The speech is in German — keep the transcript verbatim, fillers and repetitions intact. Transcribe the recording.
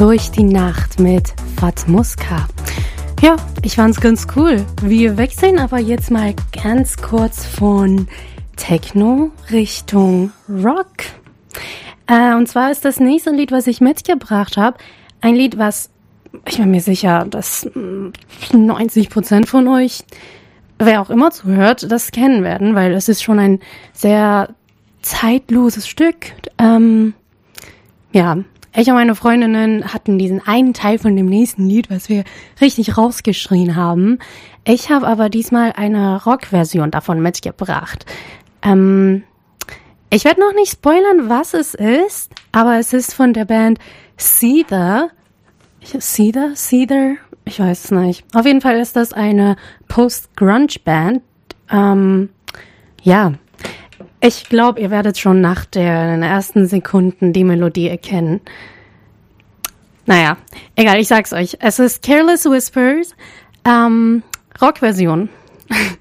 durch die Nacht mit Fatmuska. Ja, ich fand's ganz cool. Wir wechseln aber jetzt mal ganz kurz von Techno Richtung Rock. Äh, und zwar ist das nächste Lied, was ich mitgebracht habe, ein Lied, was, ich bin mir sicher, dass neunzig Prozent von euch, wer auch immer zuhört, das kennen werden, weil es ist schon ein sehr zeitloses Stück. Ähm, ja, ich und meine Freundinnen hatten diesen einen Teil von dem nächsten Lied, was wir richtig rausgeschrien haben. Ich habe aber diesmal eine Rock-Version davon mitgebracht. Ähm, ich werde noch nicht spoilern, was es ist, aber es ist von der Band Seether. Seether? Seether? Ich weiß es nicht. Auf jeden Fall ist das eine Post-Grunge-Band. Ähm, ja, ich glaube, ihr werdet schon nach den ersten Sekunden die Melodie erkennen. Naja, egal, ich sag's euch. Es ist Careless Whispers, ähm, Rock-Version.